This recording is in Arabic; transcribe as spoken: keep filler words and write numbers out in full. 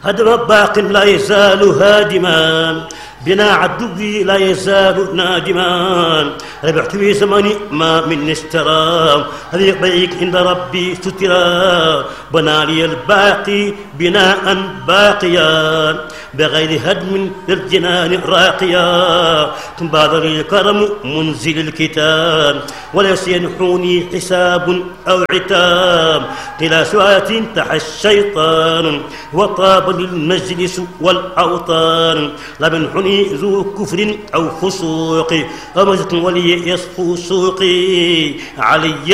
هدم باق لا يزال هادما بنا عدوي لا يزال نادما ربحت في زماني ما من اشترى هذه بيك عند ربي سترى بنى لي الباقي بناء باقيا بغير هدم للجنان راقيا ثم بادر الكرم منزل الكتاب وليس ينحوني حساب أو عتاب إلى سوات تحى الشيطان وطاب للمجلس والأوطان لا ينحني ذو كفر أو فسوق أو مجد ولي يصفو سوقي علي